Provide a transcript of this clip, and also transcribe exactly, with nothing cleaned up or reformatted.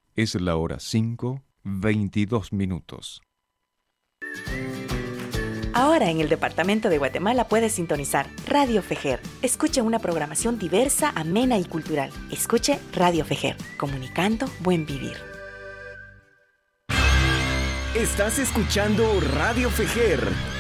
Es la hora cinco, veintidós minutos. Ahora en el departamento de Guatemala puedes sintonizar Radio Fejer. Escuche una programación diversa, amena y cultural. Escuche Radio Fejer, comunicando buen vivir. Estás escuchando Radio Fejer.